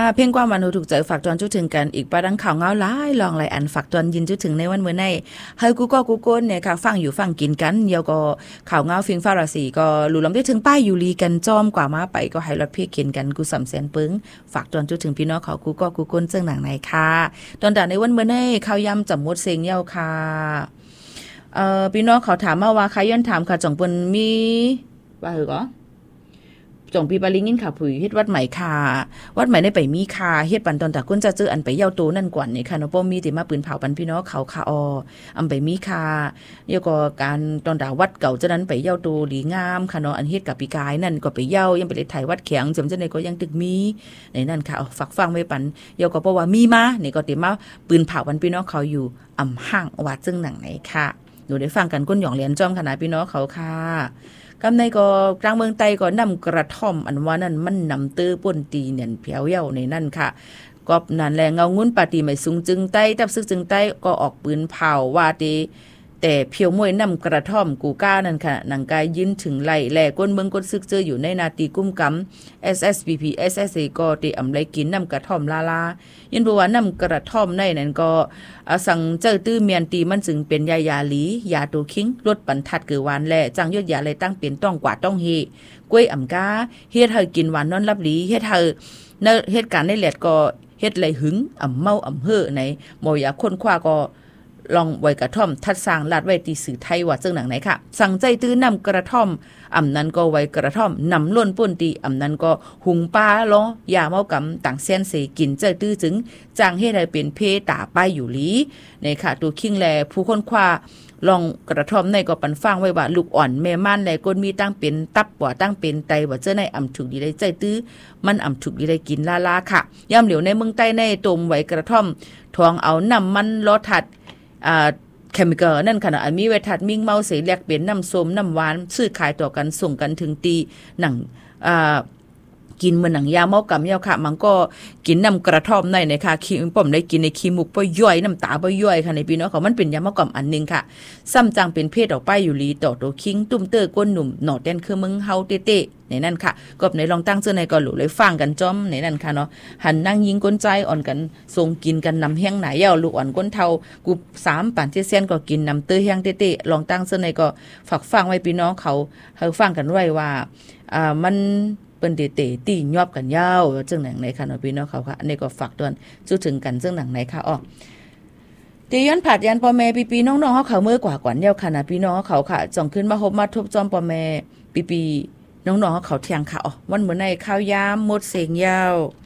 เพ่งความวันหูถูกใจฝากตอนจุดถึงกันอีกประดังข่าวเงาหลายลองหลายอันฝากตอนยินจุดถึงในวันเมื่อในเฮ้ยกูก้นเนี่ยค่ะฟังอยู่ฟังกินกันเดียวก็ข่าวเงาฟิงฟ้าราศีก็หลุดล้ำได้ถึงป้ายอยู่ลีกันจอมกว่ามาไปก็ให้รถพี่เขียนกันกูสำแสนปึ้งฝากตอนจุดถึงพี่น้องเขากูก้นเจ้งหนังไหนค่ะตอนด่าในวันเมื่อในข่าวยำจับมดเสียงเย้าค่ะพี่น้องเขาถามมาว่าใครย้อนถามค่ะจ่องเปิ้นมีว่าเหรอจ่องพี่ปาลิงินค่ะผู้เฮ็ดวัดใหม่ค่ะวัดใหม่ได้ไปมีค่ะเฮ็ดปันตอนตะก้นจะเจออันไปเย้าโตนั่นกว่านี่ค่ะเนาะบ่มีแต่มาปืนเผาปันพี่น้องเขาค่ะอำไปมีค่ะเดี๋ยวก็การตอนดาวัดเก่าจะนั้นไปเย้าโตหลีงามค่ะเนาะอันเฮ็ดกับปีกายนั่นก็ไปเย้ายังไปเลยถ่ายวัดแข็งจำจังได๋ก็ยังตึกมีในนั่นค่ะฝากฟังไว้ปันเดี๋ยวก็เพราะว่ามีมานี่ก็ติมาปืนเผาปันพี่น้องเขาอยู่อำห้างวัดจึงหนังไหนค่ะดูได้ฟังกันก้นหยองเหรียญจ้อมขนาดพี่น้องเขาค่ะกำในก็กลางเมืองไต้ก็นำกระท่อมอันว่านั่นมันนำตื้อป่นตีเนี่ยเพียวเย้าในนั่นค่ะก็นั่นแหละเงางุ้นปาตีไม่สูงจึงไต้ตับซึกจึงไต้ก็ออกปืนเผาว่าตีแต่เพียวมวยนำกระท่อมกูก้านั่นค่ะหนังกายยืนถึงไหลแหล่ก้นเมืองก้นซึกเจออยู่ในนาตีกุ้มกำ SSPP SSA ก็ตีอำไลกินนำกระท่อมลายันบอกว่านำกระท่อมในนั้นก็สั่งเจอตื้อเมียนตีมันจึงเป็นยาหลียาตัวคิงลดปันทัดเกือวานแหล่จังยอดยาเลยตั้งเป็นต้องกว่าต้องเฮกล้วยอ่ำกาเฮ็ดให้กินหวานนอนรับหลีเฮ็ดให้เหตุการณ์ในแหลดก็เฮ็ดไหลหึงอ่ำเมาอ่ำเฮ่อในบ่อยากคนคว้าก็ลองไว้กระท่อมทัดสร้างลาดไว้ตีสื่อไทยว่าเจ้าหนังไหนค่ะสั่งใจตื้อนำกระท่อมอำนั้นก็ไว้กระท่อมนำล้นป่นตีอำนั้นก็หุงปลาล้อยาเมากำต่างเส้นเสกินใจตื้อจึงจางให้ได้เป็นเพตาป้ายอยู่ลีในค่ะตัวคิงแลผู้คนคว้าลองกระท่อมในก็ปันฟังไว้ว่าลูกอ่อนแม่ม่านแลก้นมีตั้งเป็นตับบ่ตั้งเป็นไตว่าเจ้าในอำถูกดีได้ใจตื้อมันอำถูกดีได้กินลาค่ะย่ำเหลียวในเมืองใต้ในตมไว้กระท่อมทองเอาน้ำมันล้อถัดเคมีคอลนั่นขณะมีเวทัดมิ่งเมาเสแลกเป็นน้ำส้มน้ำหวานซื้อขายต่อกันส่งกันถึงตีหนังกินเหมือนหนังยาเมากำยาค่ะมันก็กินน้ำกระท่อมในค่ะขี้ป่อมได้กินในขี้มุกปย่อยน้ำตาปย่อยค่ะในพี่น้องเขามันเป็นยาเมากำอันนึงค่ะซ้ำจังเป็นเพศออกไปอยู่ลีต่อตัวคิงตุ้มเตอร์ก้นหนุ่มหนอดแดนคือมึงเฮาเตะในนั่นค่ะก็ในลองตั้งเสื้อในก็หลุเลยฟังกันจ้อมในนั่นค่ะเนาะหันนั่งยิงก้นใจอ่อนกันทรงกินกันนำแห้งไหนยาวลูกอ่อนก้นเทากู3ปั่นเส้นก็กินนำเตอร์แห้งเตะลองตั้งเสื้อในก็ฝากฟังไว้พี่น้องเขาฟังกันไว้ว่ามันเป็นเตะตียอบกันยาวจังหนังไหนค่ะเนาะพี่น้องเขาค่ะอันนี้ก็ฝากตอนสู้ถึงกันจังหนังไหนค่ะตีย้อนผัดยันปอแม่ปีน้องๆเขาเมื่อกว่ากว่าเดียวค่ะนะพี่น้องเขาค่ะจ่องขึ้นมาฮบมาทุบจอมปอแม่ปีน้องๆเขาเที่ยงค่ะวันเหมือนในข้าวยามหมดเสียงยาว